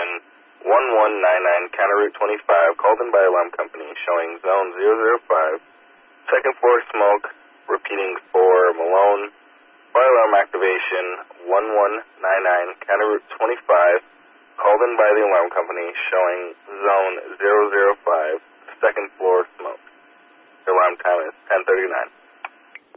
1199, counter route 25, called in by alarm company, showing zone 005, second floor smoke, repeating for Malone, fire alarm activation 1199, counter route 25, called in by the alarm company, showing zone 005.